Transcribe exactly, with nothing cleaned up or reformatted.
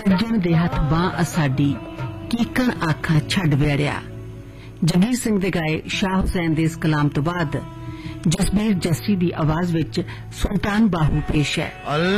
सज्जन दे हथ बां असाडी कीकन आखां छड़ वेड़िया। जगीर सिंह दे गाए शाह हुसैन दे इस कलाम तो बाद जसबीर जस्सी दी आवाज विच सुल्तान बाहू पेश है।